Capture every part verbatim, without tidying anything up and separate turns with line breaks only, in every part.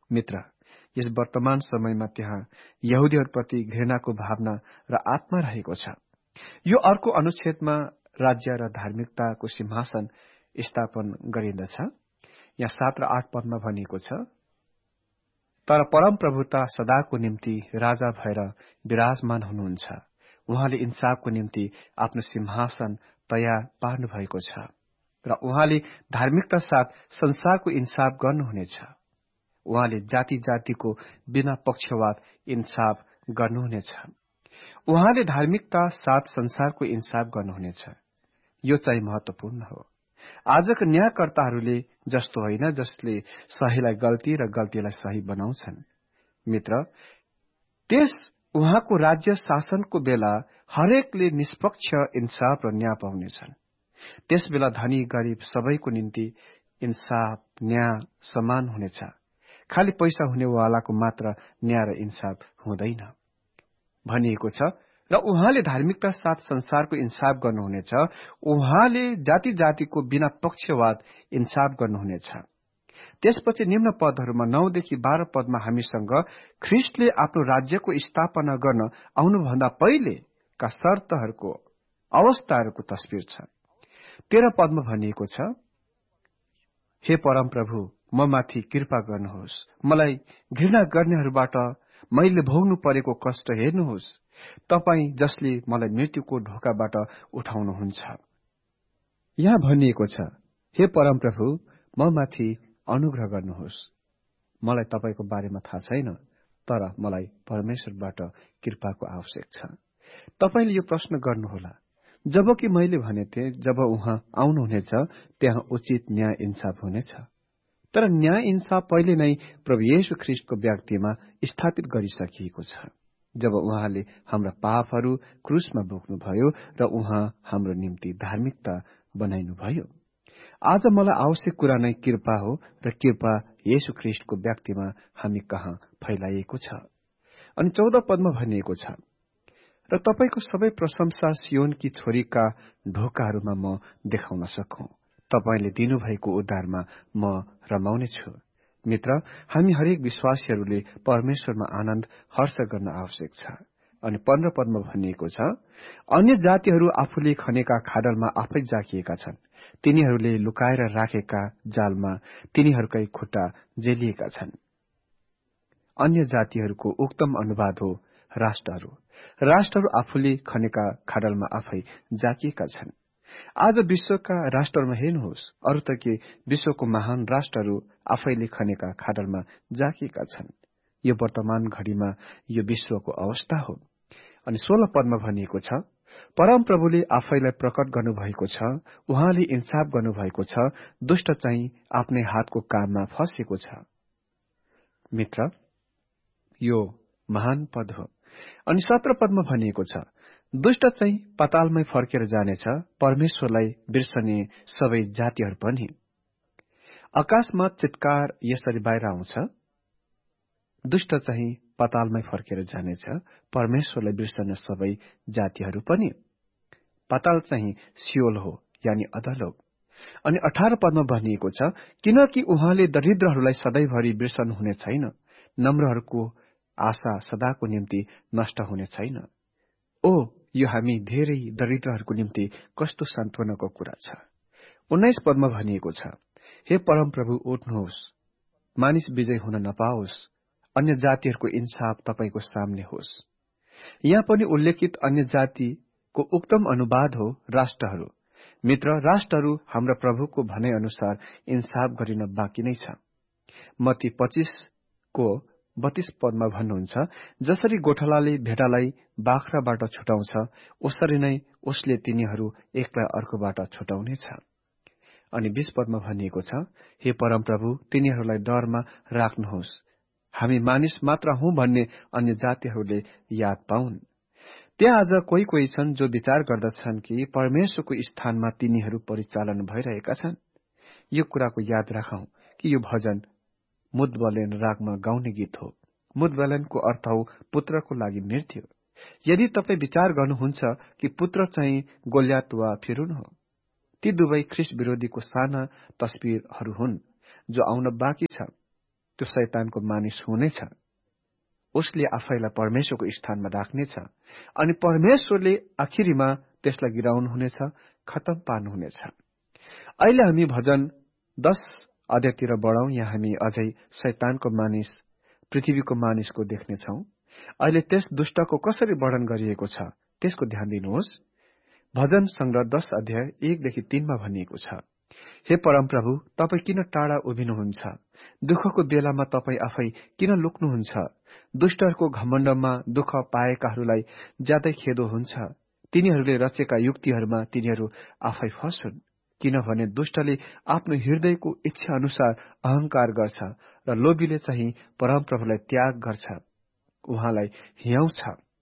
मित्र, यस वर्तमान समयमा त्यहाँ यहुदीहरूप्रति घृणाको भावना र आत्मा रहेको छ। यो अर्को अनुच्छेदमा राज्य र धार्मिकताको सिंहासन स्थापन गरिँदछ। यहाँ सात र आठ पदमा भनिएको छ, तर परमप्रभुता सदाको निम्ति राजा भएर विराजमान हुनुहुन्छ। उहाँले इन्साफको निम्ति आफ्नो सिंहासन तयार पार्नु भएको छ र उहाँले धार्मिकता साथ संसारको इन्साफ गर्नुहुनेछ। उहाँले जाति जातिको बिना पक्षवाद इन्साफ गर्नुहुनेछ। उहाँले धार्मिकता साथ संसारको इन्साफ गर्नुहुनेछ। यो चाहिँ महत्वपूर्ण हो। आजका न्यायकर्ताहरूले जस्तो होइन जसले सहीलाई गल्ती र गल्तीलाई सही बनाउँछन्। मित्र, त्यस उहाँको राज्य शासनको बेला हरेकले निष्पक्ष इन्साफ र न्याय पाउनेछन्। त्यस बेला धनी गरीब सबैको निम्ति इन्साफ न्याय समान हुनेछ। खाली पैसा हुनेवालाको मात्र न्याय र इन्साफ हुँदैन भनिएको छ। र उहाँले धार्मिकता साथ संसारको इन्साफ गर्नुहुनेछ। उहाँले जाति जातिको बिना पक्षवाद इन्साफ गर्नुहुनेछ। त्यसपछि निम्न पदहरूमा नौदेखि बाह्र पदमा हामीसँग ख्रिस्टले आफ्नो राज्यको स्थापना गर्न आउनुभन्दा पहिलेका शर्तहरूको अवस्थाहरूको तस्बिर छ। तेह्र पदमा भनिएको छ, हे परमप्रभु, म माथि कृपा गर्नुहोस्। मलाई घृणा गर्नेहरूबाट मैले भोग्नु परेको कष्ट हेर्नुहोस्। तपाई जसले मलाई मृत्युको ढोकाबाट उठाउनुहुन्छ। यहाँ भनिएको छ, हे परमप्रभु, म माथि अनुग्रह गर्नुहोस्। मलाई तपाईको बारेमा थाहा छैन, तर मलाई परमेश्वरबाट कृपाको आवश्यक छ। तपाईले यो प्रश्न गर्नुहोला, जबकि मैले भनेथे जब उहाँ आउनुहुनेछ त्यहाँ उचित न्याय इन्साफ हुनेछ। तर न्याय इन्साफ पहिले नै प्रभु येशू ख्रिस्टको व्यक्तिमा स्थापित गरिसकिएको छ। जब उहाँले हाम्रा पापहरू क्रुसमा बोक्नुभयो र उहाँ हाम्रो निम्ति धार्मिकता बनाइनुभयो। आज मलाई आवश्यक कुरा नै कृपा हो र कृपा येशू ख्रिस्टको व्यक्तिमा हामी कहाँ फैलाइएको छ। अनि चौध पदमा भनिएको छ, र तपाईको सबै प्रशंसा सियोनकी छोरीका ढोकाहरूमा म देखाउन सकौं। तपाईले दिनुभएको उद्धारमा म रमाउने छु। मित्र, हामी हरेक विश्वासीहरूले परमेश्वरमा आनन्द हर्ष गर्न आवश्यक छ। अनि पन्ध्र पदमा भनिएको छ, अन्य जातिहरू आफूले खनेका खाडलमा आफै जाकिएका छन्। तिनीहरूले लुकाएर राखेका जालमा तिनीहरूकै खुट्टा जेलिएका छन्। अन्य जातिहरूको उक्तम अनुवाद हो राष्ट्रहरू। राष्ट्रहरू आफूले खनेका खाडलमा आफै जाकिएका छन्। आज विश्वका राष्ट्रहरूमा हेर्नुहोस्, अरू त के विश्वको महान राष्ट्रहरू आफैले खनेका खाडलमा जाकिएका छन्। यो वर्तमान घडीमा यो विश्वको अवस्था हो। अनि सोह्र पदमा भनिएको छ, परमप्रभुले आफैलाई प्रकट गर्नुभएको छ। उहाँले इन्साफ गर्नुभएको छ। दुष्ट चाहिँ आफ्नै हातको काममा फँसेको छ। मित्र, यो महान पद हो। अनि सत्र पदमा भनिएको छ, दुष्ट चाहिँ पातालमै फर्केर जानेछ, परमेश्वरलाई बिर्सने सबै जातिहरू पनि। आकाशमा चित्कार यसरी बाहिर आउँछ, दुष्ट चाहिँ पातालमै फर्केर जानेछ, परमेश्वरलाई बिर्सने सबै जातिहरू पनि। पाताल चाहिँ सियोल हो, यानी अधलोक। अनि अठार पदमा भनिएको छ, किनकि उहाँले दरिद्रहरूलाई सधैँभरि बिर्सनु हुने छैन, नम्रहरूको आशा सदाको निम्ति नष्ट हुने छैन। ओ, यो हामी धेरै दरिद्रहरूको निम्ति कस्तो सान्त्वनाको कुरा छ। उन्नाइस पदमा भनिएको छ, हे परमप्रभु उठ्नुहोस्, मानिस विजय हुन नपाओस्, अन्य जातिहरूको इन्साफ तपाईको सामने होस्। यहाँ पनि उल्लेखित अन्य जातिको उक्तम अनुवाद हो राष्ट्रहरू। मित्र, राष्ट्रहरू हाम्रा प्रभुको भनाइ अनुसार इन्साफ गरिन बाँकी नै छ। मत्ती पच्चीसको बत्तीस पदमा भन्नुहुन्छ, जसरी गोठालाले भेडालाई बाख्राबाट छुटाउँछ, उसरी नै उसले तिनीहरू एकलाई अर्कोबाट छुटाउनेछ। अनि बीस पदमा भनिएको छ, हे परमप्रभु, तिनीहरूलाई डरमा राख्नुहोस्, हामी मानिस मात्र हौं भन्ने अन्य जातिहरूले याद पाउन्। त्यहाँ आज कोही कोही छन् जो विचार गर्दछन् कि परमेश्वरको स्थानमा तिनीहरू परिचालन भइरहेका छन्। यो कुराको याद राखौं कि यो भजन मुदबलेन रागमा गाउने गीत हो। मुदबलेनको अर्थ हो पुत्रको लागि मृत्यु। यदि तपाई विचार गर्नुहुन्छ कि पुत्र चाहिँ गोलियत वा फिरौन हो, ती दुवै ख्रिस्ट विरोधीको साना तस्बिरहरू हुन् जो आउन बाँकी छ। त्यो शैतानको मानिस हुनेछ। उसले आफैलाई परमेश्वरको स्थानमा राख्नेछ अनि परमेश्वरले आखिरीमा त्यसलाई गिराउनुहुनेछ, खत्तम पार्नुहुनेछ। अहिले हामी भजन दश अध्यायतिर बढौं। यहाँ हामी अझै शैतानको मानिस, पृथ्वीको मानिसको देख्नेछौं। अहिले त्यस दुष्टको कसरी वर्णन गरिएको छ त्यसको ध्यान दिनुहोस्। भजन संग्रह दश अध्याय एकदेखि तीनमा भनिएको छ, हे परमप्रभु, तपाईँ किन टाढा उभिनुहुन्छ? दुःखको बेलामा तपाईँ आफै किन लुक्नुहुन्छ? दुष्टहरूको घमण्डमा दुःख पाएकाहरूलाई ज्यादै खेदो हुन्छ। तिनीहरूले रचेका युक्तिहरूमा तिनीहरू आफै फसुन्, किनभने दुष्टले आफ्नो हृदयको इच्छा अनुसार अहंकार गर्छ र लोभीले चाहिँ परमप्रभुलाई त्याग गर्छ, उहाँलाई हियाउँछ।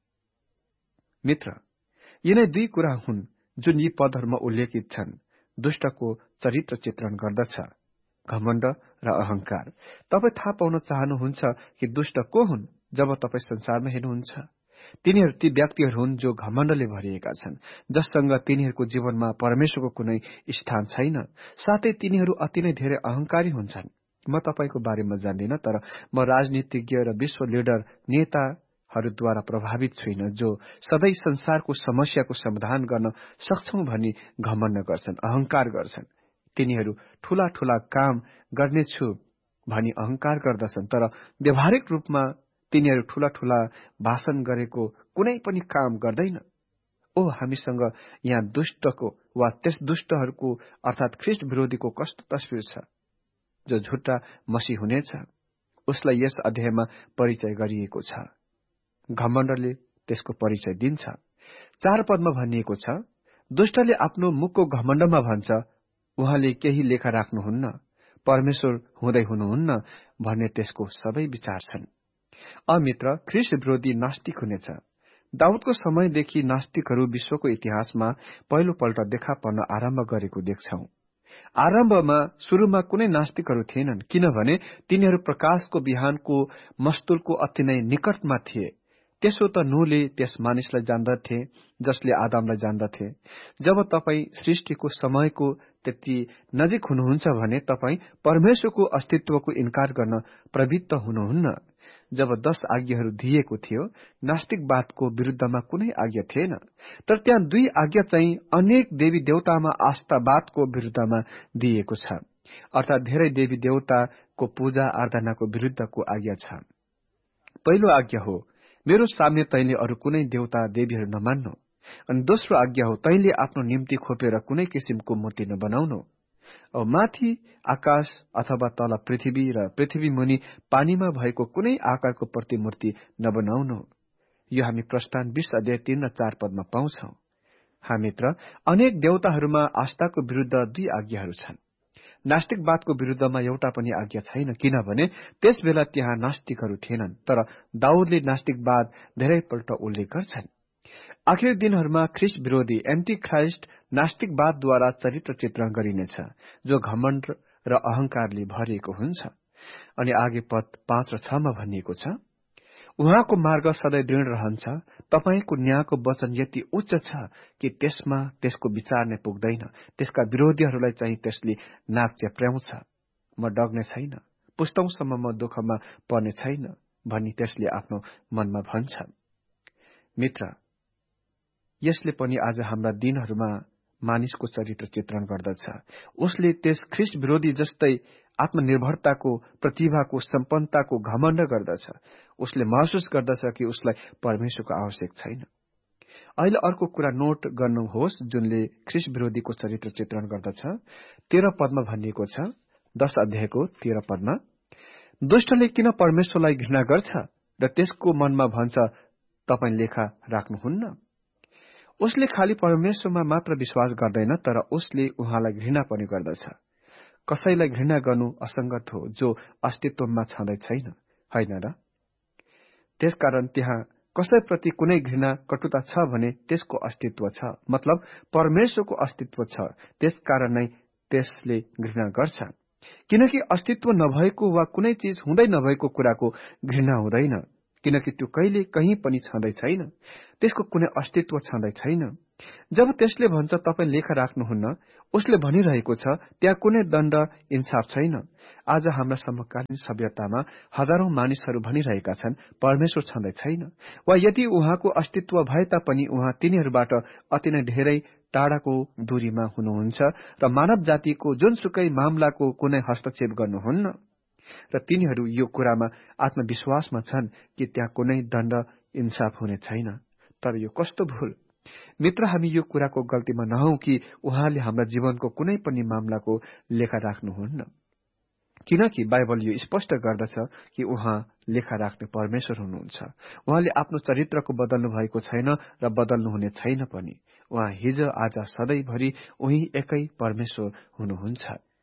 मित्र, यिनै दुई कुरा हुन् जुन यी पदहरूमा उल्लेखित छन्। दुष्टको चरित्र चित्रण गर्दछ, घमण्ड र अहंकार। तपाईँ थाहा पाउन चाहनुहुन्छ कि दुष्ट को हुन्? जब तपाईँ संसारमा हेर्नुहुन्छ, तिनीहरू ती व्यक्तिहरू हुन् जो घमण्डले भरिएका छन्, जससँग तिनीहरूको जीवनमा परमेश्वरको कुनै स्थान छैन। साथै तिनीहरू अति नै धेरै अहंकारी हुन्छन्। म तपाईको बारेमा जान्दिन, तर म राजनीतिज्ञ र विश्व लिडर नेताहरूद्वारा प्रभावित छुइन जो सधैँ संसारको समस्याको समाधान गर्न सक्छौं भनी घमण्ड गर्छन्, अहंकार गर्छन्। तिनीहरू ठूला ठूला काम गर्नेछु भनी अहंकार गर्दछन्, तर व्यावहारिक रूपमा तिनीहरू ठूला ठूला भाषण गरेको कुनै पनि काम गर्दैन। ओ, हामीसँग यहाँ दुष्टको वा त्यस दुष्टहरूको अर्थात ख्रिस्ट विरोधीको कस्तो तस्विर छ जो झुट्टा मसीह हुनेछ। उसलाई यस अध्यायमा परिचय गरिएको छ। घमण्डले त्यसको परिचय दिन्छ। चार पदमा भनिएको छ, दुष्टले आफ्नो मुखको घमण्डमा भन्छ, उहाँले केही लेखा राख्नुहुन्न, परमेश्वर हुँदै हुनुहुन्न भन्ने त्यसको सबै विचार छन्। अमित्र, ख्रिस्ट विरोधी नास्तिक हुनेछ। दाउदको समयदेखि नास्तिकहरू विश्वको इतिहासमा पहिलो पल्ट देखा पर्न आरम्भ गरेको देख्छौं। आरम्भमा सुरुमा कुनै नास्तिकहरू थिएनन्, किनभने तिनीहरू प्रकाशको बिहानको मस्तुलको अति नै निकटमा थिए। त्यसो त नूहले त्यस मानिसलाई जान्दथे जसले आदमलाई जान्दथे। जब तपाईँ सृष्टिको समयको त्यति नजिक हुनुहुन्छ भने तपाईँ परमेश्वरको अस्तित्वको इन्कार गर्न प्रवृत्त हुनुहुन्न। जब दश आज्ञाहरू दिइएको थियो, नास्तिकवादको विरुद्धमा कुनै आज्ञा थिएन, तर त्यहाँ दुई आज्ञा चाहिँ अनेक देवी देवतामा आस्थावादको विरुद्धमा दिइएको छ, अर्थात धेरै देवी देवताको पूजा आराधनाको विरुद्धको आज्ञा छ। पहिलो आज्ञा हो, मेरो सामने तैँले अरू कुनै देवता देवीहरू नमान्नु। अनि दोस्रो आज्ञा हो, तैँले आफ्नो निम्ति खोपेर कुनै किसिमको मूर्ति नबनाउनु। औ माथि आकाश अथवा तल पृथ्वी र पृथ्वी मुनि पानीमा भएको कुनै आकारको प्रतिमूर्ति नबनाउनु। यो हामी प्रस्थान बीस अध्याय तीन र चार पदमा पाउँछौ। हामीत्र अनेक देवताहरूमा आस्थाको विरुद्ध दुई आज्ञाहरू छन्। नास्तिकवादको विरुद्धमा एउटा पनि आज्ञा छैन, किनभने त्यस बेला त्यहाँ नास्तिकहरू थिएनन्, तर दाउदले नास्तिकवाद धेरैपल्ट उल्लेख गर्छन्। आखिरी दिनहरूमा ख्रिस्ट विरोधी एन्टी ख्राइस्ट नास्तिकवादद्वारा चरित्र चित्रण गरिनेछ, जो घमण्ड र अहंकारले भरिएको हुन्छ। अनि आगे पद पाँच र छमा भनिएको छ, उहाँको मार्ग सधैँ दृढ रहन्छ, तपाईको न्यायको वचन यति उच्च छ कि त्यसमा त्यसको विचार नै पुग्दैन। त्यसका विरोधीहरूलाई चाहिँ त्यसले नाक च्याप्र्याउँछ। म डग्ने छैन, पुस्तौंसम्म म दुःखमा पर्ने छैन भनी त्यसले आफ्नो मनमा भन्छ। मित्र, यसले पनि आज हाम्रा दिनहरूमा मानिसको चरित्र चित्रण गर्दछ। उसले त्यस ख्रिस्ट विरोधी जस्तै आत्मनिर्भरताको, प्रतिभाको, सम्पन्नताको घमण्ड गर्दछ। उसले महसुस गर्दछ कि उसलाई परमेश्वरको आवश्यक छैन। अहिले अर्को कुरा नोट गर्नुहोस् जुनले ख्रिस्ट विरोधीको चरित्र चित्रण गर्दछ। तेह्र पदमा भनिएको छ, दश अध्यायको तेह्र पदमा, दुष्टले किन परमेश्वरलाई घृणा गर्छ र त्यसको मनमा भन्छ, तपाईँ लेखा राख्नुहुन्न। उसले खालि परमेश्वरमा मात्र विश्वास गर्दैन, तर उसले उहाँलाई घृणा पनि गर्दछ। कसैलाई घृणा गर्नु असंगत हो जो अस्तित्वमा छँदै छैन, होइन र? त्यसकारण त्यहाँ कसैप्रति कुनै घृणा कटुता छ भने त्यसको अस्तित्व छ, मतलब परमेश्वरको अस्तित्व छ। त्यसकारण नै त्यसले घृणा गर्छ, किनकि अस्तित्व नभएको वा कुनै चीज हुँदै नभएको कुराको घृणा हुँदैन, किनकि त्यो कहिले कहीँ पनि छँदै छैन, त्यसको कुनै अस्तित्व छँदै छैन। जब त्यसले भन्छ तपाईँ लेखा राख्नुहुन्न, उसले भनिरहेको छ, त्यहाँ कुनै दण्ड इन्साफ छैन। आज हाम्रा समकालीन सभ्यतामा हजारौं मानिसहरू भनिरहेका छन्, परमेश्वर छँदै छैन, वा यदि उहाँको अस्तित्व भए तापनि उहाँ तिनीहरूबाट अति नै धेरै टाढाको दूरीमा हुनुहुन्छ र मानव जातिको जुनसुकै मामलाको कुनै हस्तक्षेप गर्नुहुन्न। र तिनीहरू यो कुरामा आत्मविश्वासमा छन् कि त्यहाँ कुनै दण्ड इन्साफ हुने छैन। तर यो कस्तो भूल! मित्र, हामी यो कुराको गल्तीमा नहौं कि उहाँले हाम्रा जीवनको कुनै पनि मामलाको लेखा राख्नुहुन्न, किनकि बाइबल यो स्पष्ट गर्दछ कि उहाँ लेखा राख्ने परमेश्वर हुनुहुन्छ। उहाँले आफ्नो चरित्रको बदल्नु भएको छैन र बदल्नुहुने छैन पनि। उहाँ हिज आज सधैँभरि उही एकै परमेश्वर हुनुहुन्छ।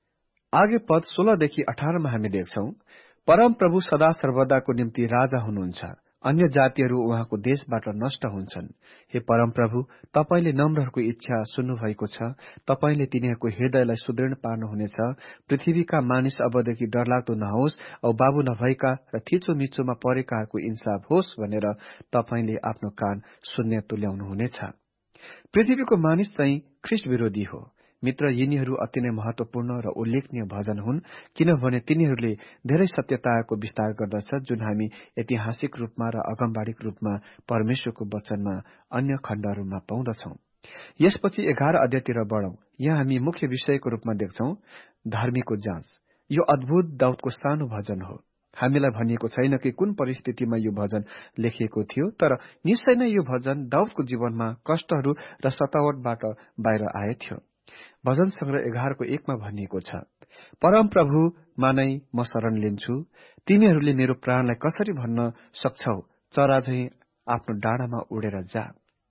आगे पद सोह्रदेखि अठारमा हामी देख्छौं, परम प्रभु सदा सर्वदाको निम्ति राजा हुनुहुन्छ, अन्य जातिहरू उहाँको देशबाट नष्ट हुन्छन्। हे परम प्रभु, तपाईले नम्रहरूको इच्छा सुन्नु भएको छ, तपाईले तिनीहरूको हृदयलाई सुदृढ पार्नुहुनेछ। पृथ्वीका मानिस अबदेखि डरलाग्दो नहोस् औ बाबु नभएका र थिचो मिचोमा परेकाहरूको इन्साफ होस् भनेर तपाईले आफ्नो कान सुन्ने तुल्याउनुहुनेछ। पृथ्वीको मानिस चाहिँ ख्रिस्ट विरोधी हो। मित्र, यिनीहरू अति नै महत्वपूर्ण र उल्लेखनीय भजन हुन्, किनभने तिनीहरूले धेरै सत्यताको विस्तार गर्दछ, जुन हामी ऐतिहासिक रूपमा र अगमबाडिक रूपमा परमेश्वरको वचनमा अन्य खण्डहरूमा पाउँदछौं। यसपछि एघार अध्यायतिर बढौं। यहाँ हामी मुख्य विषयको रूपमा देख्छौं धर्मीको जाँच। यो अद्भुत दाउदको सानो भजन हो। हामीलाई भनिएको छैन कि कुन परिस्थितिमा यो भजन लेखिएको थियो, तर निश्चय नै यो भजन दाउदको जीवनमा कष्टहरू र सतावटबाट बाहिर आएथ्यो। भजन संग्रह एघारको एकमा भनिएको छ, परम प्रभुमा नै म शरण लिन्छु, तिमीहरूले मेरो प्राणलाई कसरी भन्न सक्छौ, चरा झैं आफ्नो डाँडामा उडेर जा।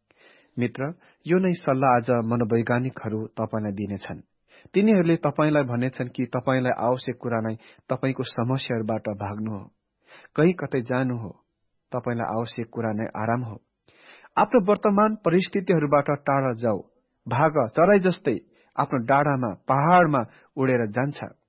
मित्र, यो नै सल्लाह आज मनोवैज्ञानिकहरू तपाईलाई दिनेछन्। तिनीहरूले तपाईलाई भनेछन् कि तपाईलाई आवश्यक कुरा नै तपाईको समस्याहरूबाट भाग्नु हो, कहीँ कतै जानु हो। तपाईलाई आवश्यक कुरा नै आराम हो। आफ्नो वर्तमान परिस्थितिहरूबाट टाढा जाऊ, भाग, चराई जस्तै आफ्नो डाँडामा, पहाड़मा उडेर जान्छ।